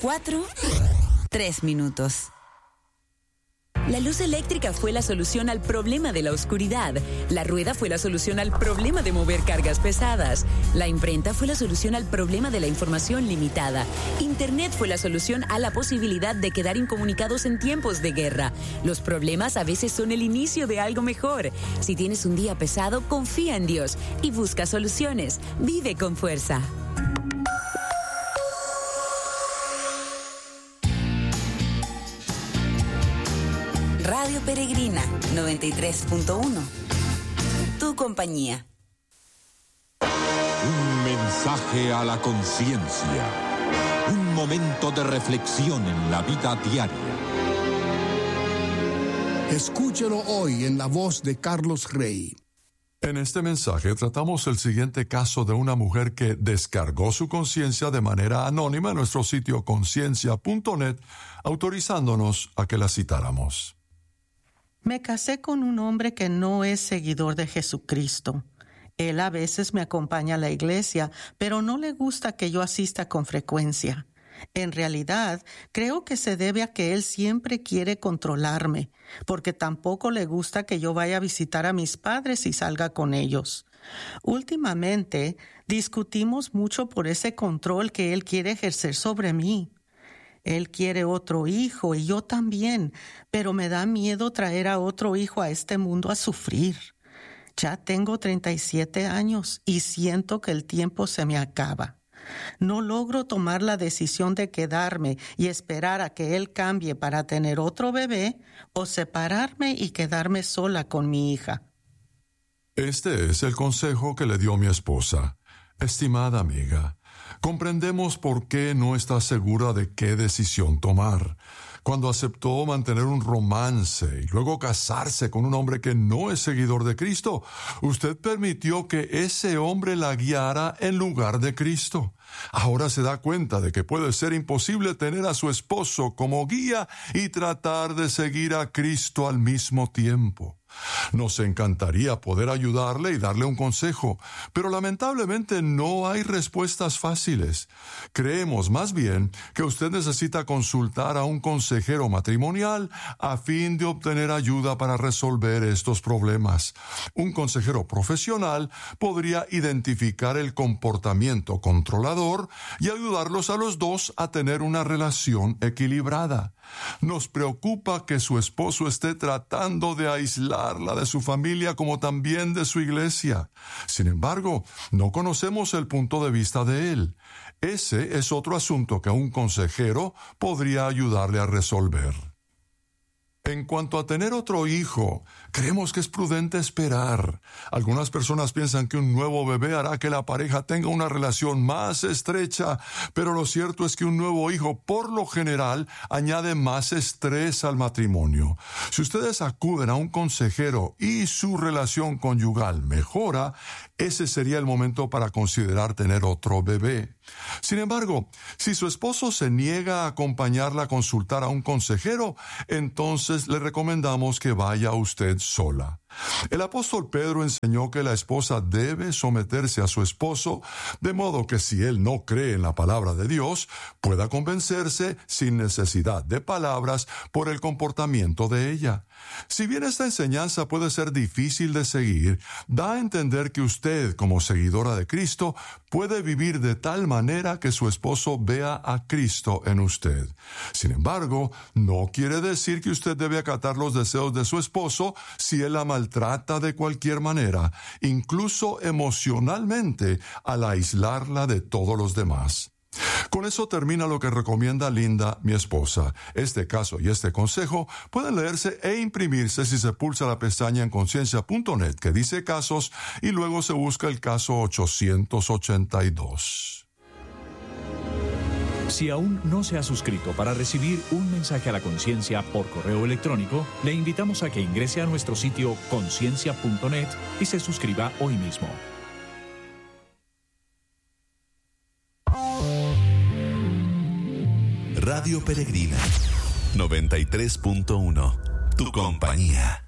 4, 3 minutos. La luz eléctrica fue la solución al problema de la oscuridad. La rueda fue la solución al problema de mover cargas pesadas. La imprenta fue la solución al problema de la información limitada. Internet fue la solución a la posibilidad de quedar incomunicados en tiempos de guerra. Los problemas a veces son el inicio de algo mejor. Si tienes un día pesado, confía en Dios y busca soluciones. Vive con fuerza. Radio Peregrina 93.1. Tu compañía. Un mensaje a la conciencia. Un momento de reflexión en la vida diaria. Escúchelo hoy en la voz de Carlos Rey. En este mensaje tratamos el siguiente caso de una mujer que descargó su conciencia de manera anónima en nuestro sitio conciencia.net, autorizándonos a que la citáramos. Me casé con un hombre que no es seguidor de Jesucristo. Él a veces me acompaña a la iglesia, pero no le gusta que yo asista con frecuencia. En realidad, creo que se debe a que él siempre quiere controlarme, porque tampoco le gusta que yo vaya a visitar a mis padres y salga con ellos. Últimamente, discutimos mucho por ese control que él quiere ejercer sobre mí. Él quiere otro hijo y yo también, pero me da miedo traer a otro hijo a este mundo a sufrir. Ya tengo 37 años y siento que el tiempo se me acaba. No logro tomar la decisión de quedarme y esperar a que él cambie para tener otro bebé o separarme y quedarme sola con mi hija. Este es el consejo que le dio mi esposa. Estimada amiga, comprendemos por qué no está segura de qué decisión tomar. Cuando aceptó mantener un romance y luego casarse con un hombre que no es seguidor de Cristo, usted permitió que ese hombre la guiara en lugar de Cristo. Ahora se da cuenta de que puede ser imposible tener a su esposo como guía y tratar de seguir a Cristo al mismo tiempo. Nos encantaría poder ayudarle y darle un consejo, pero lamentablemente no hay respuestas fáciles. Creemos más bien que usted necesita consultar a un consejero matrimonial a fin de obtener ayuda para resolver estos problemas. Un consejero profesional podría identificar el comportamiento controlador y ayudarlos a los dos a tener una relación equilibrada. Nos preocupa que su esposo esté tratando de aislarla de su familia como también de su iglesia. Sin embargo, no conocemos el punto de vista de él. Ese es otro asunto que un consejero podría ayudarle a resolver. En cuanto a tener otro hijo, creemos que es prudente esperar. Algunas personas piensan que un nuevo bebé hará que la pareja tenga una relación más estrecha, pero lo cierto es que un nuevo hijo, por lo general, añade más estrés al matrimonio. Si ustedes acuden a un consejero y su relación conyugal mejora, ese sería el momento para considerar tener otro bebé. Sin embargo, si su esposo se niega a acompañarla a consultar a un consejero, entonces le recomendamos que vaya usted sola. El apóstol Pedro enseñó que la esposa debe someterse a su esposo, de modo que si él no cree en la palabra de Dios, pueda convencerse sin necesidad de palabras por el comportamiento de ella. Si bien esta enseñanza puede ser difícil de seguir, da a entender que usted, como seguidora de Cristo, puede vivir de tal manera que su esposo vea a Cristo en usted. Sin embargo, no quiere decir que usted debe acatar los deseos de su esposo si él la maltrata de cualquier manera, incluso emocionalmente, al aislarla de todos los demás. Con eso termina lo que recomienda Linda, mi esposa. Este caso y este consejo pueden leerse e imprimirse si se pulsa la pestaña en conciencia.net que dice casos y luego se busca el caso 882. Si aún no se ha suscrito para recibir un mensaje a la conciencia por correo electrónico, le invitamos a que ingrese a nuestro sitio conciencia.net y se suscriba hoy mismo. Radio Peregrina 93.1. Tu compañía.